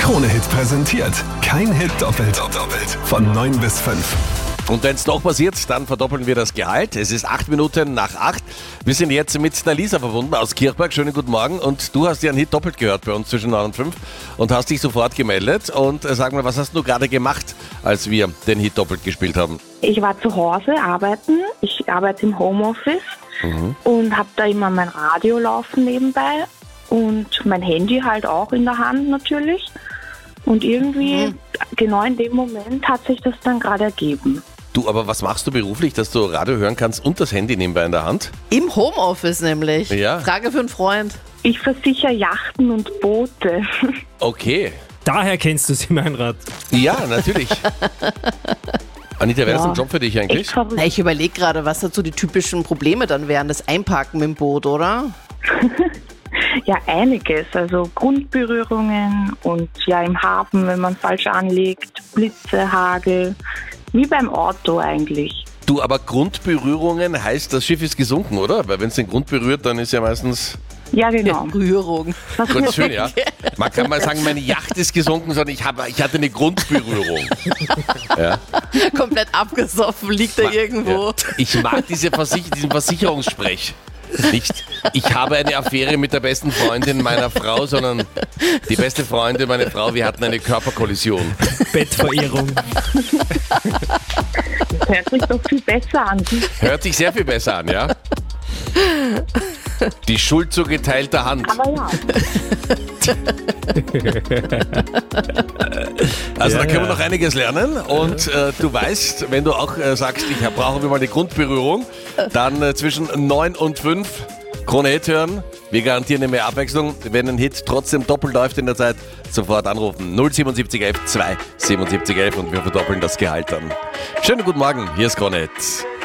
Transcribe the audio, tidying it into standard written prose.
Krone-Hit präsentiert. Kein Hit doppelt. Von 9 bis 5. Und wenn es doch passiert, dann verdoppeln wir das Gehalt. Es ist 8 Minuten nach 8. Wir sind jetzt mit der Lisa verbunden aus Kirchberg. Schönen guten Morgen. Und du hast ja einen Hit doppelt gehört bei uns zwischen 9 und 5 und hast dich sofort gemeldet. Und sag mal, was hast du gerade gemacht, als wir den Hit doppelt gespielt haben? Ich war zu Hause arbeiten. Ich arbeite im Homeoffice und habe da immer mein Radio laufen nebenbei und mein Handy halt auch in der Hand natürlich. Und irgendwie, genau in dem Moment, hat sich das dann gerade ergeben. Du, aber was machst du beruflich, dass du Radio hören kannst und das Handy nebenbei in der Hand? Im Homeoffice nämlich. Ja. Frage für einen Freund. Ich versichere Yachten und Boote. Okay. Daher kennst du sie, Meinrad. Ja, natürlich. Anita, wäre das ein Job für dich eigentlich? Echt verrückt. Na, ich überlege gerade, was dazu die typischen Probleme dann wären. Das Einparken mit dem Boot, oder? Ja, einiges. Also Grundberührungen und ja im Hafen, wenn man falsch anlegt, Blitze, Hagel, wie beim Auto eigentlich. Du, aber Grundberührungen heißt, das Schiff ist gesunken, oder? Weil wenn es den Grund berührt, dann ist ja meistens... Ja, genau. Berührung. Ganz schön, ja. Man kann mal sagen, meine Yacht ist gesunken, sondern ich hatte eine Grundberührung. Ja. Komplett abgesoffen, liegt er irgendwo. Ja. Ich mag diesen Versicherungssprech nicht. Ich habe eine Affäre mit der besten Freundin meiner Frau, sondern die beste Freundin, meine Frau, wir hatten eine Körperkollision. Bettverehrung. Das hört sich doch viel besser an. Hört sich sehr viel besser an, ja? Die Schuld zu geteilter Hand. Aber ja. Also Ja, da können wir ja. noch einiges lernen und du weißt, wenn du auch sagst, ich brauche mal eine Grundberührung, dann zwischen 9 und 5 Krone-Hit hören. Wir garantieren eine mehr Abwechslung. Wenn ein Hit trotzdem doppelt läuft in der Zeit, sofort anrufen. 07711 2 7711 und wir verdoppeln das Gehalt dann. Schönen guten Morgen, hier ist Krone-Hit.